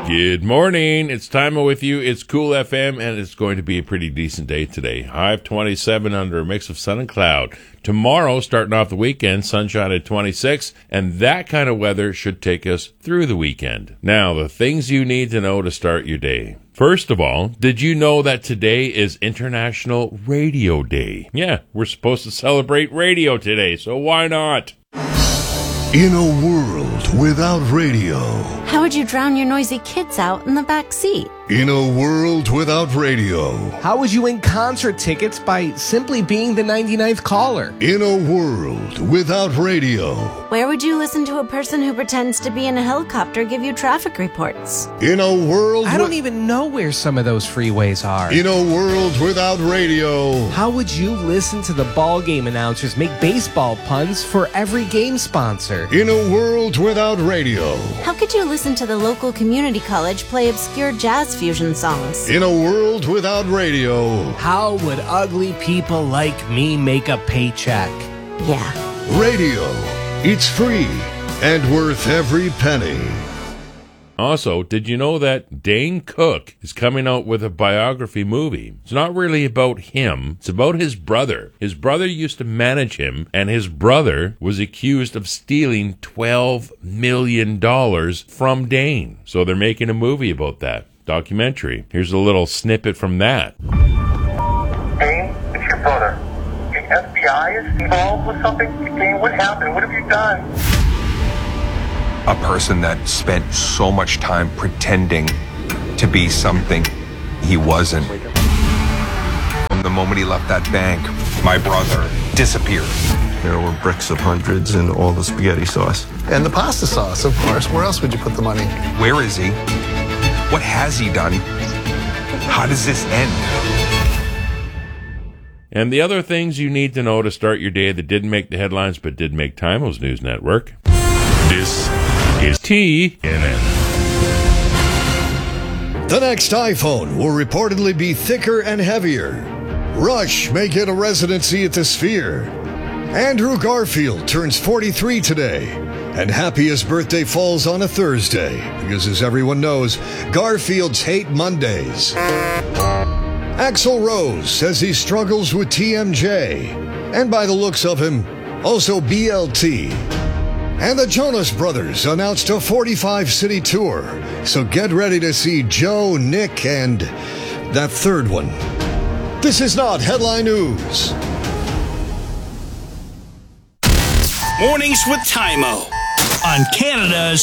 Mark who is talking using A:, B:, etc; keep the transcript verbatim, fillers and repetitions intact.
A: Good morning. It's Timo with you. It's Cool F M, and it's going to be a pretty decent day today. High of twenty-seven under a mix of sun and cloud. Tomorrow, starting off the weekend, sunshine at twenty-six, and that kind of weather should take us through the weekend. Now, the things you need to know to start your day. First of all, did you know that today is International Radio Day? Yeah, we're supposed to celebrate radio today, so why not?
B: In a world without radio.
C: How would you drown your noisy kids out in the back seat?
B: In a world without radio.
D: How would you win concert tickets by simply being the ninety-ninth caller?
B: In a world without radio.
C: Where would you listen to a person who pretends to be in a helicopter give you traffic reports?
B: In a world...
D: I don't even know where some of those freeways are.
B: In a world without radio.
D: How would you listen to the ball game announcers make baseball puns for every game sponsor?
B: In a world without radio.
C: How could you listen to the local community college play obscure jazz fusion songs?
B: In a world without radio.
D: How would ugly people like me make a paycheck?
C: Yeah.
B: Radio. It's free and worth every penny.
A: Also, did you know that Dane Cook is coming out with a biography movie? It's not really about him. It's about his brother. His brother used to manage him, and his brother was accused of stealing twelve million dollars from Dane. So they're making a movie about that. Documentary. Here's a little snippet from that.
E: Dane, it's your brother. The F B I is involved with something? Dane, what happened? What have you done?
F: A person that spent so much time pretending to be something he wasn't. From the moment he left that bank, my brother disappeared.
G: There were bricks of hundreds and all the spaghetti sauce.
H: And the pasta sauce, of course. Where else would you put the money?
F: Where is he? What has he done? How does this end?
A: And the other things you need to know to start your day that didn't make the headlines but did make Timo's News Network. This is T N N.
B: The next iPhone will reportedly be thicker and heavier. Rush may get a residency at the Sphere. Andrew Garfield turns forty-three today. And happiest birthday falls on a Thursday, because as everyone knows, Garfields hate Mondays. Axl Rose says he struggles with T M J, and by the looks of him, also B L T. And the Jonas Brothers announced a forty-five city tour, so get ready to see Joe, Nick, and that third one. This is not Headline News.
I: Mornings with Timo on Canada's